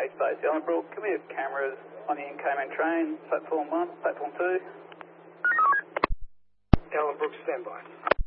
Base Ellenbrook. Can we have cameras on the incoming train, platform 1, platform 2? Ellenbrook, standby.